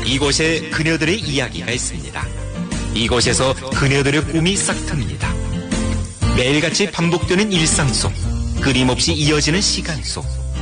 이곳에 그녀들의 이야기가 있습니다. 이곳에서 그녀들의 꿈이 싹틉니다. 매일같이 반복되는 일상 속, 끊임없이 이어지는 시간 속